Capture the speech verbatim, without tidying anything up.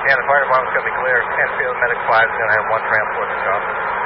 Yeah, the fire department's going to be clear. Canfield Medic five is going to have one transport to stop.